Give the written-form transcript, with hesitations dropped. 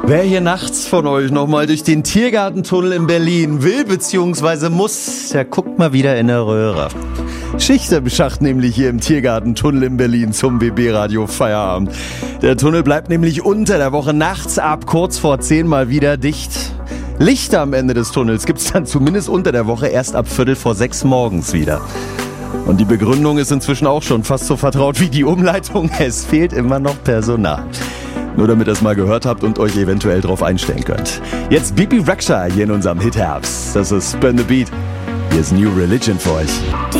Wer hier nachts von euch nochmal durch den Tiergartentunnel in Berlin will bzw. muss, der guckt mal wieder in der Röhre. Schicht im Schacht nämlich hier im Tiergartentunnel in Berlin zum BB-Radio Feierabend. Der Tunnel bleibt nämlich unter der Woche nachts ab kurz vor 10 mal wieder dicht. Lichter am Ende des Tunnels gibt's dann zumindest unter der Woche erst ab 5:45 morgens wieder. Und die Begründung ist inzwischen auch schon fast so vertraut wie die Umleitung. Es fehlt immer noch Personal. Nur damit ihr es mal gehört habt und euch eventuell drauf einstellen könnt. Jetzt Bibi Rexha hier in unserem Hit-Herbst. Das ist Burn the Beat. Hier ist New Religion für euch.